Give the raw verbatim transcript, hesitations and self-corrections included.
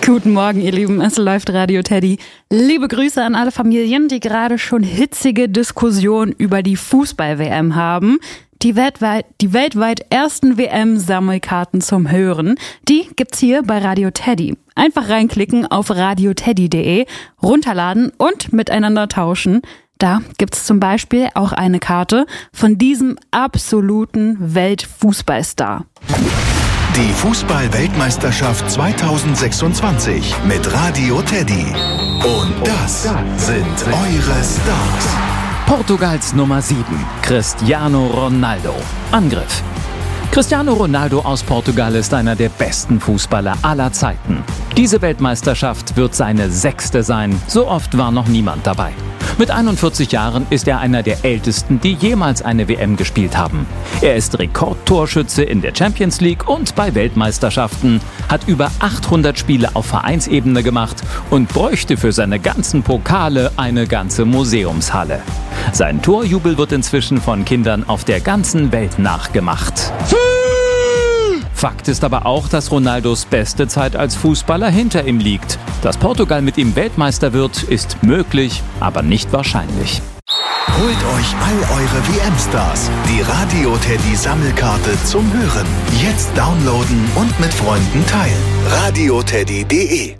Guten Morgen, ihr Lieben, es läuft Radio Teddy. Liebe Grüße an alle Familien, die gerade schon hitzige Diskussionen über die Fußball-W M haben. Die weltweit, die weltweit ersten W M-Sammelkarten zum Hören, die gibt's hier bei Radio Teddy. Einfach reinklicken auf radioteddy punkt de, runterladen und miteinander tauschen. Da gibt's zum Beispiel auch eine Karte von diesem absoluten Weltfußballstar. Die Fußball-Weltmeisterschaft zweitausendsechsundzwanzig mit Radio Teddy. Und das sind eure Stars. Portugals Nummer sieben, Cristiano Ronaldo. Angriff. Cristiano Ronaldo aus Portugal ist einer der besten Fußballer aller Zeiten. Diese Weltmeisterschaft wird seine sechste sein. So oft war noch niemand dabei. Mit einundvierzig Jahren ist er einer der ältesten, die jemals eine W M gespielt haben. Er ist Rekordtorschütze in der Champions League und bei Weltmeisterschaften, hat über achthundert Spiele auf Vereinsebene gemacht und bräuchte für seine ganzen Pokale eine ganze Museumshalle. Sein Torjubel wird inzwischen von Kindern auf der ganzen Welt nachgemacht. Fakt ist aber auch, dass Ronaldos beste Zeit als Fußballer hinter ihm liegt. Dass Portugal mit ihm Weltmeister wird, ist möglich, aber nicht wahrscheinlich. Holt euch all eure W M-Stars, die Radio Teddy Sammelkarte zum Hören. Jetzt downloaden und mit Freunden teilen. radioteddy punkt de